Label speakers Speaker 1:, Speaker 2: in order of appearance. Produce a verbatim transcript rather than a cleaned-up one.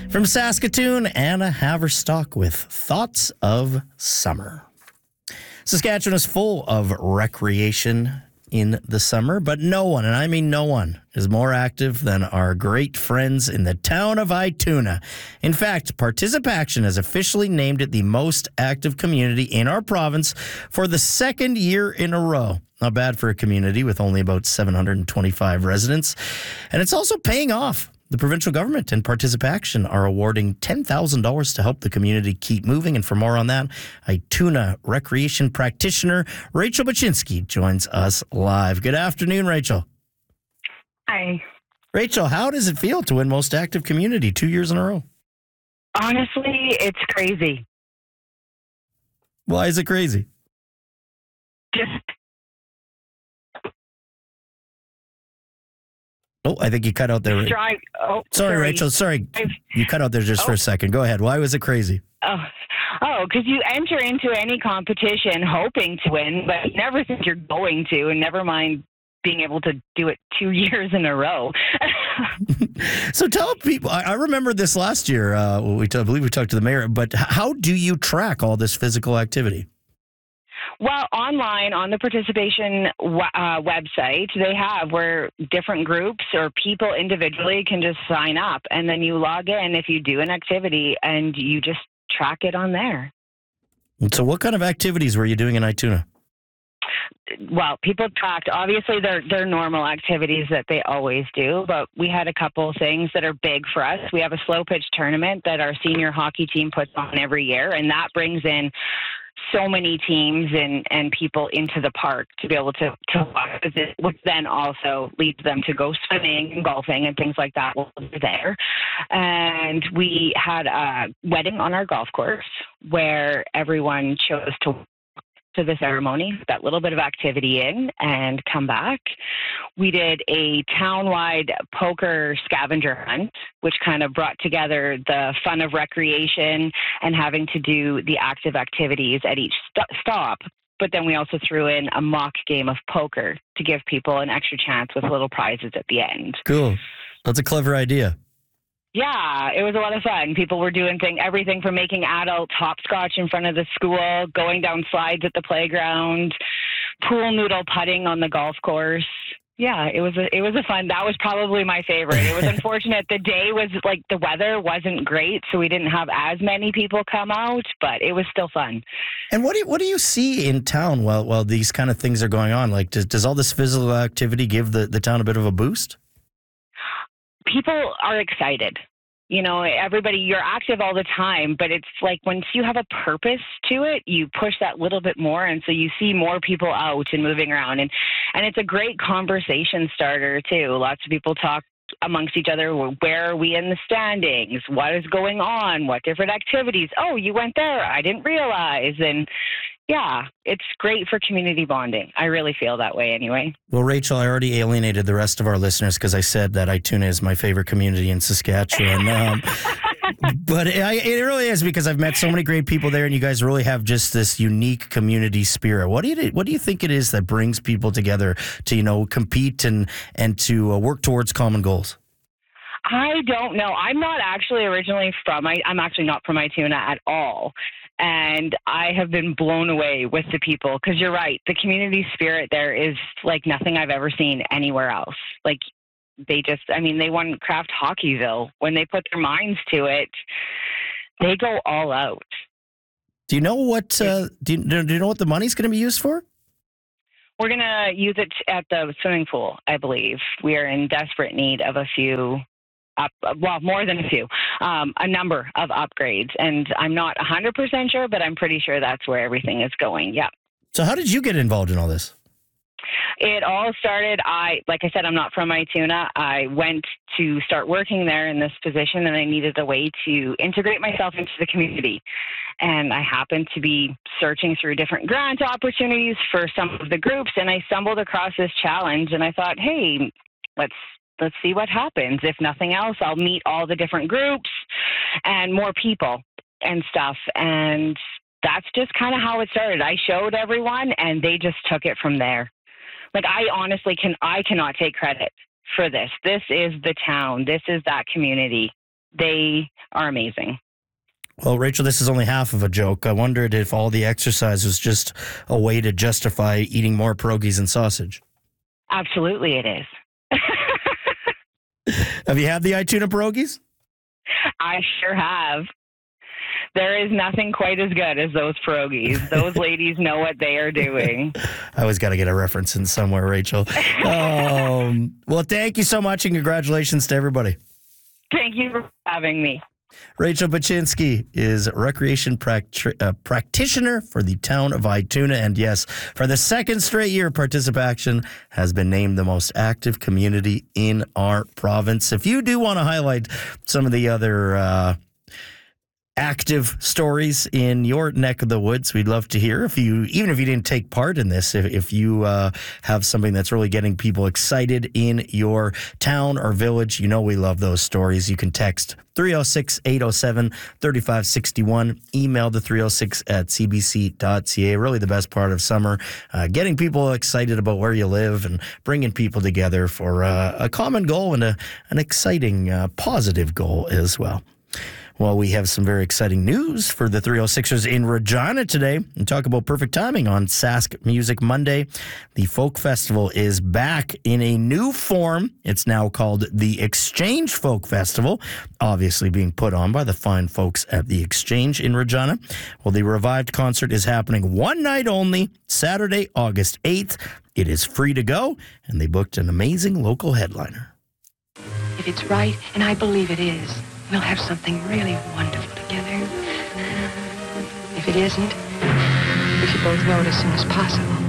Speaker 1: From Saskatoon, Anna Haverstock with Thoughts of Summer. Saskatchewan is full of recreation in the summer, but no one, and I mean no one, is more active than our great friends in the town of Ituna. In fact, Participaction has officially named it the most active community in our province for the second year in a row. Not bad for a community with only about seven hundred twenty-five residents. And it's also paying off. The provincial government and Participaction are awarding ten thousand dollars to help the community keep moving. And for more on that, Ituna recreation practitioner Rachel Baczynski joins us live. Good afternoon, Rachel.
Speaker 2: Hi.
Speaker 1: Rachel, how does it feel to win Most Active Community two years in a row?
Speaker 2: Honestly, it's crazy.
Speaker 1: Why is it crazy?
Speaker 2: Just
Speaker 1: Oh, I think you cut out there.
Speaker 2: drive. Oh,
Speaker 1: sorry,
Speaker 2: sorry,
Speaker 1: Rachel. Sorry.
Speaker 2: I've,
Speaker 1: You cut out there just
Speaker 2: Oh.
Speaker 1: for a second. Go ahead. Why was it crazy?
Speaker 2: oh, oh, because you enter into any competition hoping to win, but you never think you're going to, and never mind being able to do it two years in a row.
Speaker 1: So tell people, I, I remember this last year, uh, we t- I believe we talked to the mayor, but how do you track all this physical activity?
Speaker 2: Well, online on the participation w- uh, website, they have where different groups or people individually can just sign up, and then you log in if you do an activity, and you just track it on there.
Speaker 1: And so what kind of activities were you doing in Ituna?
Speaker 2: Well, people tracked, obviously, they're, they're normal activities that they always do, but we had a couple things that are big for us. We have a slow pitch tournament that our senior hockey team puts on every year, and that brings in so many teams and, and people into the park to be able to, to watch, which then also leads them to go swimming and golfing and things like that while they're there. And we had a wedding on our golf course where everyone chose to to the ceremony, that little bit of activity in, and come back. We did a town-wide poker scavenger hunt, which kind of brought together the fun of recreation and having to do the active activities at each st- stop. But then we also threw in a mock game of poker to give people an extra chance with little prizes at the end.
Speaker 1: Cool. That's a clever idea.
Speaker 2: Yeah, it was a lot of fun. People were doing thing, everything from making adult hopscotch in front of the school, going down slides at the playground, pool noodle putting on the golf course. Yeah, it was a, it was a fun. That was probably my favorite. It was unfortunate the day was like the weather wasn't great, so we didn't have as many people come out, but it was still fun.
Speaker 1: And what do you, what do you see in town while while these kind of things are going on? Like, does does all this physical activity give the, the town a bit of a boost?
Speaker 2: People are excited. You know, everybody, you're active all the time, but it's like once you have a purpose to it, you push that little bit more. And so you see more people out and moving around. And, and it's a great conversation starter, too. Lots of people talk amongst each other. Where are we in the standings? What is going on? What different activities? Oh, you went there. I didn't realize. And yeah, it's great for community bonding. I really feel that way anyway.
Speaker 1: Well, Rachel, I already alienated the rest of our listeners because I said that Ituna is my favorite community in Saskatchewan. um, but it, it really is because I've met so many great people there, and you guys really have just this unique community spirit. What do you what do you think it is that brings people together to, you know, compete and and to uh, work towards common goals?
Speaker 2: I don't know. I'm not actually originally from, I, I'm actually not from Ituna at all. And I have been blown away with the people because you're right. The community spirit there is like nothing I've ever seen anywhere else. Like they just, I mean, they won Craft Hockeyville. When they put their minds to it, they go all out.
Speaker 1: Do you know what, uh, do, you, do you know what the money's going to be used for?
Speaker 2: We're going to use it at the swimming pool, I believe. We are in desperate need of a few Up, well, more than a few, um, a number of upgrades. And I'm not one hundred percent sure, but I'm pretty sure that's where everything is going. Yeah.
Speaker 1: So how did you get involved in all this?
Speaker 2: It all started, I, like I said, I'm not from Ituna. I went to start working there in this position, and I needed a way to integrate myself into the community. And I happened to be searching through different grant opportunities for some of the groups, and I stumbled across this challenge, and I thought, hey, let's let's see what happens. If nothing else, I'll meet all the different groups and more people and stuff. And that's just kind of how it started. I showed everyone, and they just took it from there. Like, I honestly can, I cannot take credit for this. This is the town. This is that community. they are amazing.
Speaker 1: Well, Rachel, this is only half of a joke. I wondered if all the exercise was just a way to justify eating more pierogies and sausage.
Speaker 2: Absolutely, it is.
Speaker 1: Have you had the Ituna pierogies?
Speaker 2: I sure have. There is nothing quite as good as those pierogies. Those ladies know what they are doing.
Speaker 1: I always got to get a reference in somewhere, Rachel. Um, well, thank you so much, and congratulations to everybody.
Speaker 2: Thank you for having me.
Speaker 1: Rachel Baczynski is recreation practi- uh, practitioner for the town of Ituna. And yes, for the second straight year, Participation has been named the most active community in our province. If you do want to highlight some of the other uh, active stories in your neck of the woods, we'd love to hear. If you, even if you didn't take part in this, if, if you uh, have something that's really getting people excited in your town or village, you know we love those stories. You can text three oh six, eight oh seven, three five six one, email the three oh six at c b c dot c a. Really the best part of summer, uh, getting people excited about where you live and bringing people together for uh, a common goal and a, an exciting, uh, positive goal as well. Well, we have some very exciting news for the three oh sixers in Regina today and talk about perfect timing on Sask Music Monday. The Folk Festival is back in a new form. It's now called the Exchange Folk Festival, obviously being put on by the fine folks at the Exchange in Regina. Well, the revived concert is happening one night only, Saturday, August eighth. It is free to go, and they booked an amazing local headliner.
Speaker 3: If it's right, and I believe it is, we'll have something really wonderful together. If it isn't, we should both know it as soon as possible.